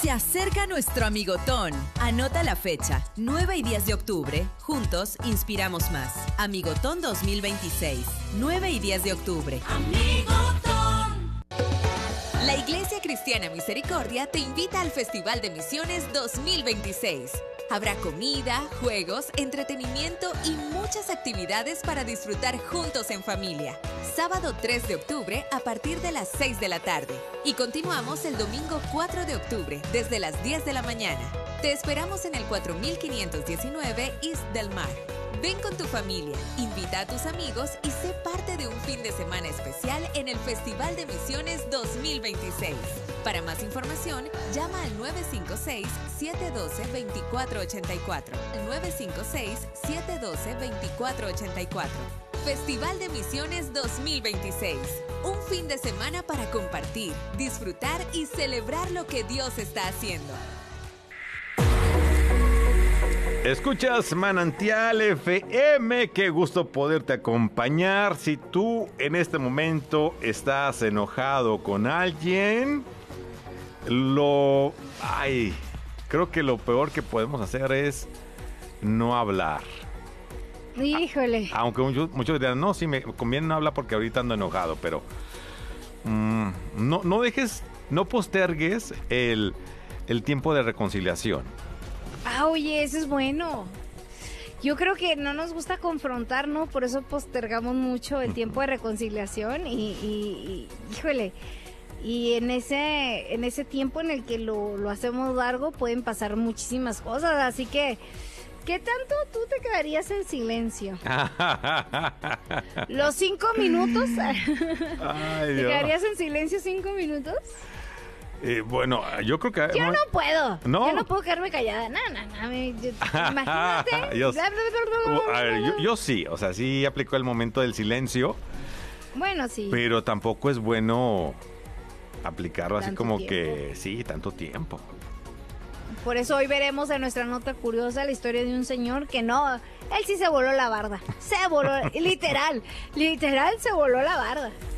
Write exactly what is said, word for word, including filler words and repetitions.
Se acerca nuestro amigotón. Anota la fecha, nueve y diez de octubre. Juntos inspiramos más. Amigotón dos mil veintiséis, nueve y diez de octubre. Amigotón. La Iglesia Cristiana Misericordia te invita al Festival de Misiones dos mil veintiséis. Habrá comida, juegos, entretenimiento y muchas actividades para disfrutar juntos en familia. Sábado tres de octubre a partir de las seis de la tarde. Y continuamos el domingo cuatro de octubre desde las diez de la mañana. Te esperamos en el cuatro mil quinientos diecinueve East del Mar. Ven con tu familia, invita a tus amigos y sé parte de un fin de semana especial en el Festival de Misiones dos mil veintiséis. Para más información, llama al nueve cinco seis, siete uno dos, dos cuatro ocho cuatro. nueve cinco seis, siete uno dos, dos cuatro ocho cuatro. Festival de Misiones dos mil veintiséis. Un fin de semana para compartir, disfrutar y celebrar lo que Dios está haciendo. Escuchas Manantial F M, qué gusto poderte acompañar. Si tú en este momento estás enojado con alguien, lo... Ay, creo que lo peor que podemos hacer es no hablar. Híjole. A, aunque muchos, muchos dirán, no, sí, me conviene no hablar porque ahorita ando enojado, pero mmm, no, no dejes, no postergues el, el tiempo de reconciliación. Ah, oye, eso es bueno. Yo creo que no nos gusta confrontar, ¿no? Por eso postergamos mucho el tiempo de reconciliación y, y, y híjole, y en ese, en ese tiempo en el que lo, lo hacemos largo pueden pasar muchísimas cosas, así que ¿qué tanto tú te quedarías en silencio? ¿Los cinco minutos? Ay, ¿Te Dios. quedarías en silencio cinco minutos? Eh, bueno, yo creo que... Yo no puedo. ¿No? Yo no puedo quedarme callada. No, no, no. me- yo- imagínate. yo, Bla, bla, bla, bla, bla, a ver, bla. yo, yo sí, o sea, sí aplicó el momento del silencio, Bueno, sí. pero tampoco es bueno aplicarlo así Tanto como tiempo. que, sí, tanto tiempo. Por eso hoy veremos en nuestra nota curiosa la historia de un señor que no, él sí se voló la barda. Se voló, literal, literal se voló la barda.